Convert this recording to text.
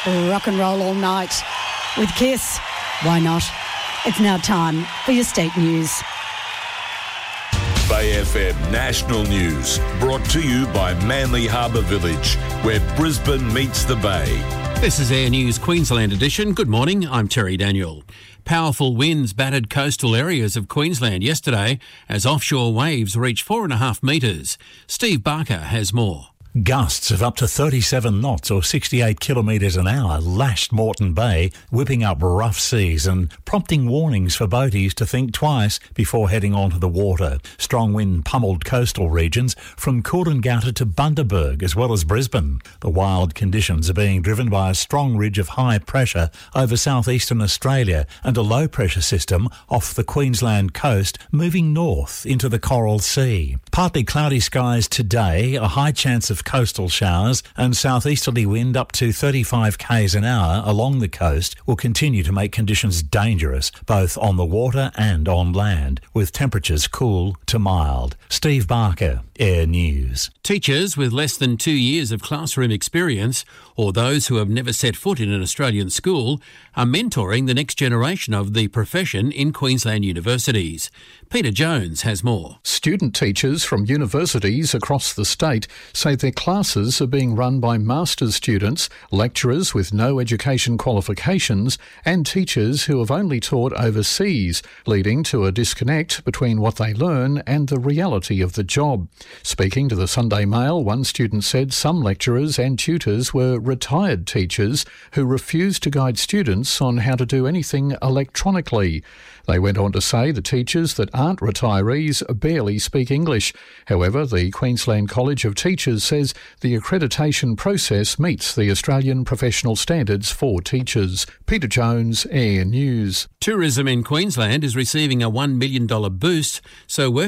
rock and roll all night. With Kiss, why not? It's now time for your state news. Bay FM National News, brought to you by Manly Harbour Village, where Brisbane meets the Bay. This is Air News Queensland edition. Good morning, I'm Terry Daniel. Powerful winds battered coastal areas of Queensland yesterday as offshore waves reached 4.5 metres. Steve Barker has more. Gusts of up to 37 knots or 68 kilometres an hour lashed Moreton Bay, whipping up rough seas and prompting warnings for boaties to think twice before heading onto the water. Strong wind pummeled coastal regions from Coolangatta to Bundaberg as well as Brisbane. The wild conditions are being driven by a strong ridge of high pressure over southeastern Australia and a low pressure system off the Queensland coast moving north into the Coral Sea. Partly cloudy skies today, a high chance of coastal showers and southeasterly wind up to 35 k's an hour along the coast will continue to make conditions dangerous both on the water and on land, with temperatures cool to mild. Steve Barker, Air News. Teachers with less than 2 years of classroom experience or those who have never set foot in an Australian school are mentoring the next generation of the profession in Queensland universities. Peter Jones has more. Student teachers from universities across the state say their classes are being run by master's students, lecturers with no education qualifications and teachers who have only taught overseas, leading to a disconnect between what they learn and the reality of the job. Speaking to the Sunday Mail, one student said some lecturers and tutors were retired teachers who refused to guide students on how to do anything electronically. They went on to say the teachers that aren't retirees barely speak English. However, the Queensland College of Teachers says the accreditation process meets the Australian professional standards for teachers. Peter Jones, Air News. Tourism in Queensland is receiving a $1 million boost, so